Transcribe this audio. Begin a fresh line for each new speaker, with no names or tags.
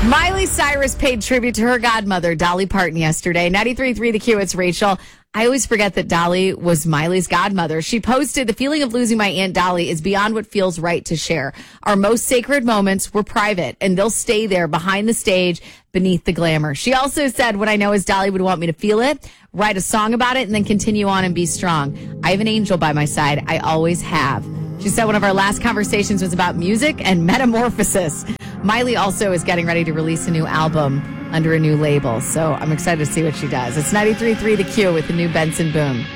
Miley Cyrus paid tribute to her godmother, Dolly Parton, yesterday. 93.3 The Q, it's Rachel. I always forget that Dolly was Miley's godmother. She posted, "The feeling of losing my Aunt Dolly is beyond what feels right to share. Our most sacred moments were private, and they'll stay there behind the stage, beneath the glamour." She also said, "What I know is Dolly would want me to feel it, write a song about it, and then continue on and be strong. I have an angel by my side. I always have." She said one of our last conversations was about music and metamorphosis. Miley also is getting ready to release a new album under a new label, so I'm excited to see what she does. It's 93.3 The Q with the new Benson Boone.